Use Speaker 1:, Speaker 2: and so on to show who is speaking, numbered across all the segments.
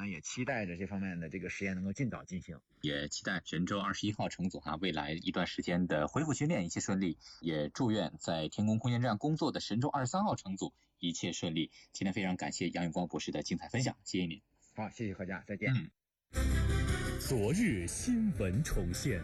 Speaker 1: 也期待着这方面的这个实验能够尽早进行，
Speaker 2: 也期待神舟21号乘组未来一段时间的恢复训练一切顺利，也祝愿在天宫空间站工作的神舟23号乘组一切顺利。今天非常感谢杨永光博士的精彩分享，谢谢您。
Speaker 1: 好，谢谢何家，再见。
Speaker 3: 昨日新闻重现，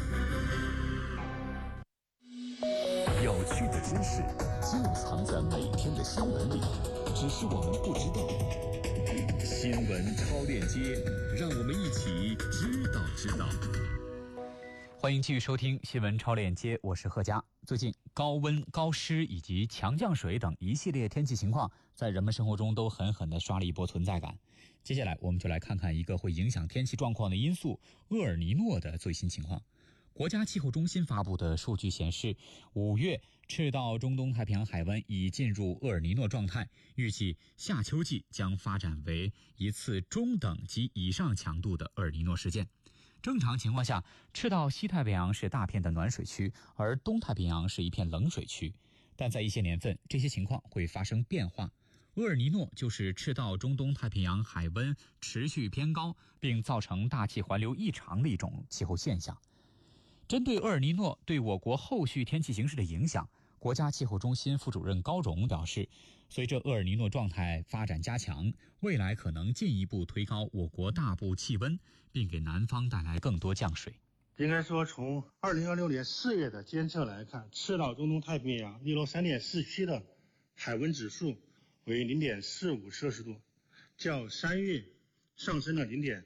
Speaker 3: 有趣的知识就藏在每天的新闻里，只是我们不知道。新闻超链接，让我们一起知道。
Speaker 2: 欢迎继续收听新闻超链接，我是贺佳。最近高温、高湿以及强降水等一系列天气情况在人们生活中都狠狠地刷了一波存在感。接下来我们就来看看一个会影响天气状况的因素——厄尔尼诺的最新情况。国家气候中心发布的数据显示，5月赤道中东太平洋海湾已进入厄尔尼诺状态，预计夏秋季将发展为一次中等及以上强度的厄尔尼诺事件。正常情况下，赤道西太平洋是大片的暖水区，而东太平洋是一片冷水区。但在一些年份，这些情况会发生变化。厄尔尼诺就是赤道中东太平洋海温持续偏高，并造成大气环流异常的一种气候现象。针对厄尔尼诺对我国后续天气形势的影响，国家气候中心副主任高荣表示，随着厄尔尼诺状态发展加强，未来可能进一步推高我国大部气温，并给南方带来更多降水。
Speaker 4: 应该说，从2026年4月的监测来看，赤道中东太平洋利洛3.4区的海温指数为 0.45 摄氏度，较3月上升了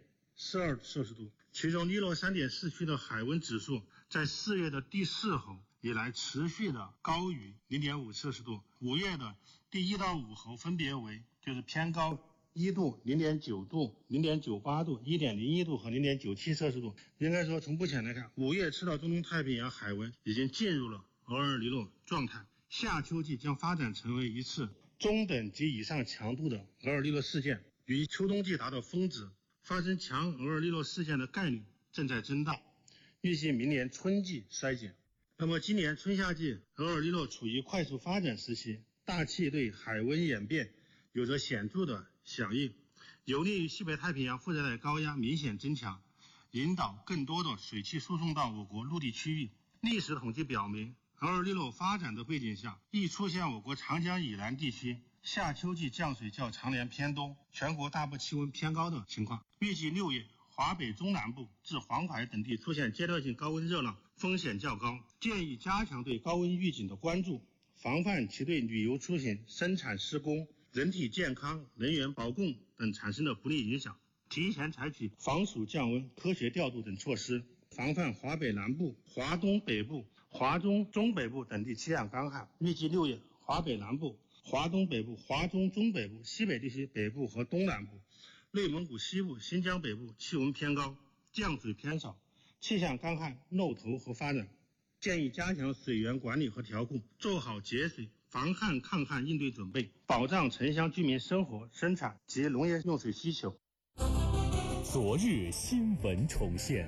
Speaker 4: 0.42 摄氏度。其中利洛3.4区的海温指数在4月的第4候以来持续的高于 0.5 摄氏度，5月的第1到5候分别为就是偏高1度、0.9 度、0.98 度、1.01 度和 0.97 摄氏度。应该说，从目前来看，5月赤道中东太平洋海温已经进入了厄尔尼诺状态，夏秋季将发展成为一次中等及以上强度的厄尔尼诺事件，与秋冬季达到峰值，发生强厄尔尼诺事件的概率正在增大，预计明年春季衰减。那么今年春夏季厄尔尼诺处于快速发展时期，大气对海温演变有着显著的响应，有利于西北太平洋副热带高压明显增强，引导更多的水汽输送到我国陆地区域。历史统计表明，厄尔尼诺发展的背景下，易出现我国长江以南地区夏秋季降水较常年偏多，全国大部气温偏高的情况。预计6月华北中南部至黄海等地出现阶段性高温热浪，风险较高，建议加强对高温预警的关注，防范其对旅游出行、生产施工、人体健康、能源保供等产生的不利影响，提前采取防暑降温、科学调度等措施，防范华北南部、华东北部、华中中北部等地气象干旱。预计6月华北南部、华东北部、华中中北部、西北地区北部和东南部、内蒙古西部、新疆北部气温偏高，降水偏少，气象干旱露头和发展。建议加强水源管理和调控，做好节水、防旱抗旱应对准备，保障城乡居民生活、生产及农业用水需求。
Speaker 3: 昨日新闻重现，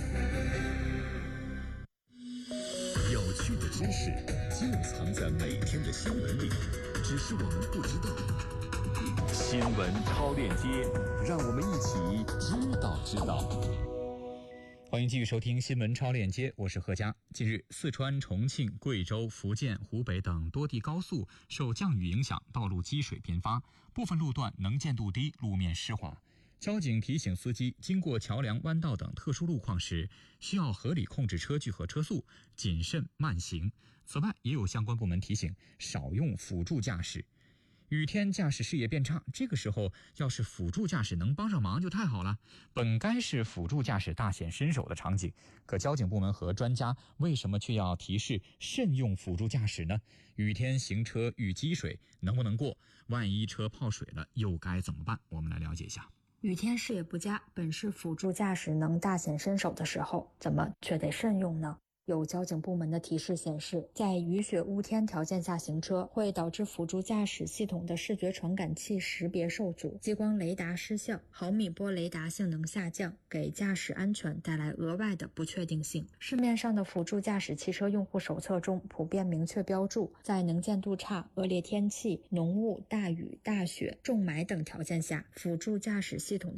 Speaker 3: 有趣的知识就藏在每天的新闻里，只是我们不知道。新闻超链接，让我们一起知道。
Speaker 2: 欢迎继续收听新闻超链接，我是贺佳。近日，四川、重庆、贵州、福建、湖北等多地高速受降雨影响，道路积水频发，部分路段能见度低，路面湿滑。交警提醒司机，经过桥梁、弯道等特殊路况时，需要合理控制车距和车速，谨慎慢行。此外，也有相关部门提醒，少用辅助驾驶。雨天驾驶视野变差，这个时候要是辅助驾驶能帮上忙就太好了。本该是辅助驾驶大显身手的场景，可交警部门和专家为什么却要提示慎用辅助驾驶呢？雨天行车遇积水能不能过？万一车泡水了又该怎么办？我们来了解一下。
Speaker 5: 雨天视野不佳，本是辅助驾驶能大显身手的时候，怎么却得慎用呢？有交警部门的提示显示，在雨雪雾天条件下行车，会导致辅助驾驶系统的视觉传感器识别受阻，激光雷达失效，毫米波雷达性能下降，给驾驶安全带来额外的不确定性。市面上的辅助驾驶汽车用户手册中普遍明确标注，在能见度差、恶劣天气、浓雾、大雨、大雪、重霾等条件下，辅助驾驶系统